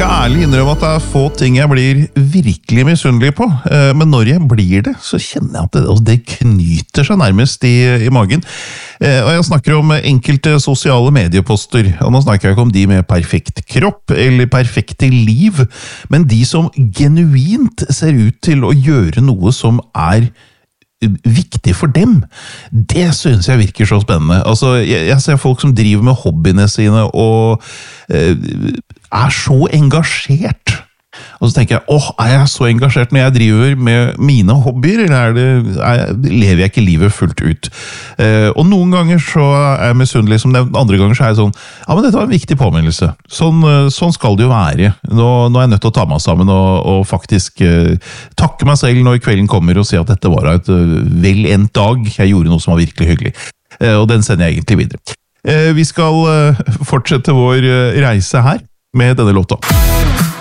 skal ærlig innrømme at det få ting jeg blir virkelig misunnelig på, men når jeg blir det, så kjenner jeg at det knyter seg nærmest i magen. Og jeg snakker om enkelte sosiale medieposter, og nå snakker jeg ikke om de med perfekt kropp eller perfekte liv, men de som genuint ser ut til å gjøre noe som viktig for dem. Det synes jeg virker så spennende. Altså, jeg ser folk som driver med hobbyene sine og så engasjert. Og så tenker jeg, jeg så engasjert når jeg driver med mine hobbyer, eller lever jeg ikke livet fullt ut? Og noen ganger så jeg misunnelig som nevnt, andre ganger så jeg sånn, ja, men dette var en viktig påminnelse. Sånn skal det jo være. Nå jeg nødt til å ta meg sammen og faktisk takke meg selv når kvelden kommer og si at dette var et vel endt dag. Jeg gjorde noe som var virkelig hyggelig. Og den sender jeg egentlig videre. Vi skal fortsette vår reise her med denne låta.